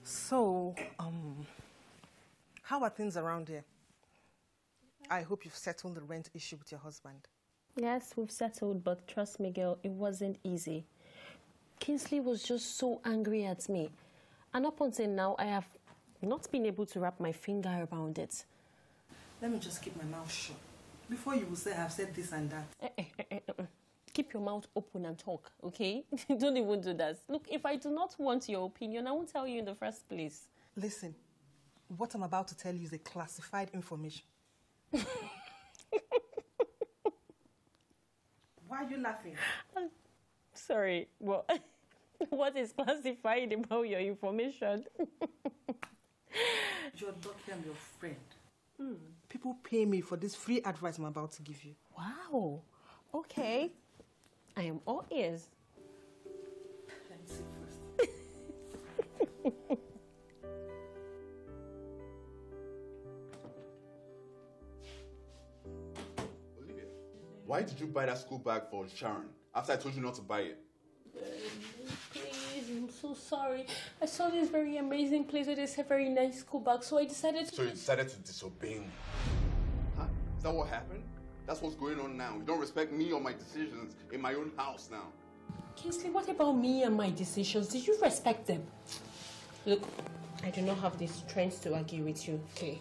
So, how are things around here? I hope you've settled the rent issue with your husband. Yes, we've settled, but trust me, girl, it wasn't easy. Kingsley was just so angry at me. And up until now, I have not been able to wrap my finger around it. Let me just keep my mouth shut. Before you will say I've said this and that. Keep your mouth open and talk, okay? Don't even do that. Look, if I do not want your opinion, I won't tell you in the first place. Listen, what I'm about to tell you is a classified information. Why are you laughing? Sorry, what is classified about your information? You're lucky I'm your friend. People pay me for this free advice I'm about to give you. Wow. Okay. I am all ears. Let me see first. Olivia, why did you buy that school bag for Sharon after I told you not to buy it? Please, I'm so sorry. I saw this very amazing place with this very nice school bag, so I decided to... So you decided to disobey me? Huh? Is that what happened? That's what's going on now. You don't respect me or my decisions in my own house now. Kingsley, what about me and my decisions? Did you respect them? Look, I do not have the strength to argue with you, okay?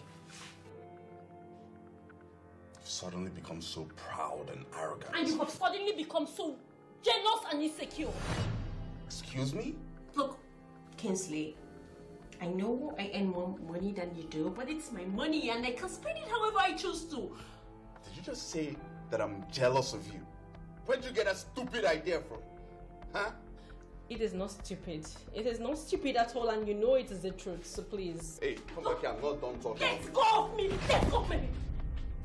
You've suddenly become so proud and arrogant. And you have suddenly become so jealous and insecure. Excuse me? Look, Kingsley, I know I earn more money than you do, but it's my money and I can spend it however I choose to. Did you just say that I'm jealous of you? Where'd you get that stupid idea from? Huh? It is not stupid. It is not stupid at all, and you know it is the truth, so please. Hey, come back here. I'm not done talking. Let go of me! Let go of me!